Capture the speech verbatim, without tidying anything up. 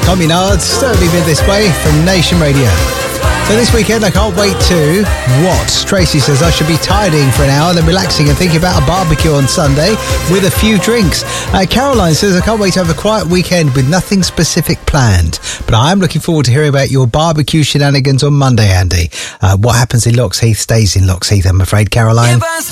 Tommy Nard, Certainly Been This Way from Nation Radio. So this weekend I can't wait to what? Tracy says I should be tidying for an hour, then relaxing and thinking about a barbecue on Sunday with a few drinks. Uh, Caroline says I can't wait to have a quiet weekend with nothing specific planned. But I am looking forward to hearing about your barbecue shenanigans on Monday, Andy. Uh, what happens in Loxheath stays in Loxheath, I'm afraid, Caroline.